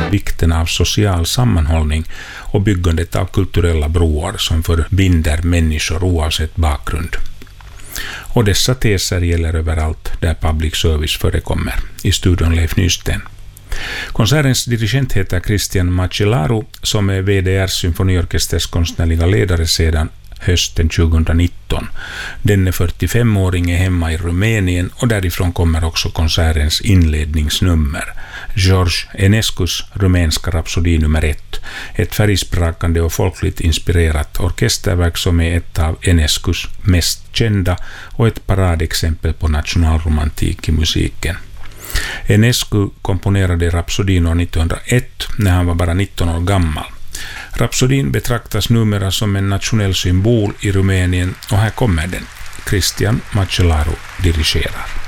vikten av social sammanhållning och byggandet av kulturella broar som förbinder människor oavsett bakgrund. Och dessa teser gäller överallt där public service förekommer. I studion Leif Nysten. Konsertens dirigent heter Christian Macellaro som är VDRs symfoniorkesters konstnärliga ledare sedan hösten 2019. Denne 45-åring är hemma i Rumänien och därifrån kommer också konsertens inledningsnummer. George Enescus rumänska rapsodi nummer 1. Ett färgsprakande och folkligt inspirerat orkesterverk som är ett av Enescus mest kända och ett paradexempel på nationalromantik i musiken. Enescu komponerade rapsodin år 1901 när han var bara 19 år gammal. Rapsodin betraktas numera som en nationell symbol i Rumänien och här kommer den. Christian Macellaro dirigerar.